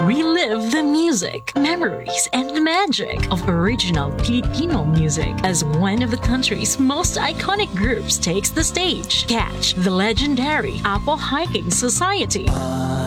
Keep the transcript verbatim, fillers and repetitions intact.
Relive the music, memories, and the magic of original Filipino music as one of the country's most iconic groups takes the stage. Catch the legendary Apple Hiking Society,